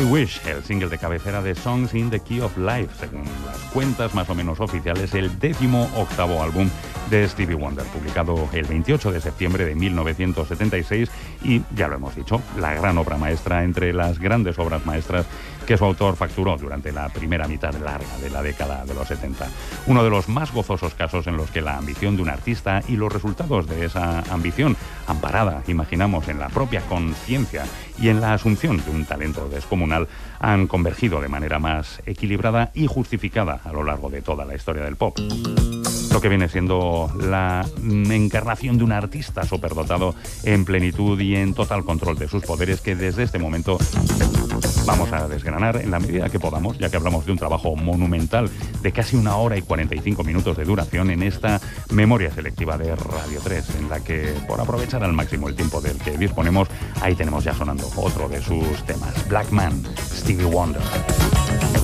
Wish, el single de cabecera de Songs in the Key of Life, según las cuentas más o menos oficiales, el 18º álbum de Stevie Wonder, publicado el 28 de septiembre de 1976 y, ya lo hemos dicho, la gran obra maestra entre las grandes obras maestras que su autor facturó durante la primera mitad larga de la década de los 70. Uno de los más gozosos casos en los que la ambición de un artista y los resultados de esa ambición, amparada, imaginamos, en la propia conciencia y en la asunción de un talento descomunal, han convergido de manera más equilibrada y justificada a lo largo de toda la historia del pop. Lo que viene siendo la encarnación de un artista superdotado en plenitud y en total control de sus poderes, que desde este momento vamos a desgranar en la medida que podamos, ya que hablamos de un trabajo monumental de casi 1 hora y 45 minutos de duración en esta memoria selectiva de Radio 3, en la que, por aprovechar al máximo el tiempo del que disponemos, ahí tenemos ya sonando otro de sus temas, Black Man, Stevie Wonder.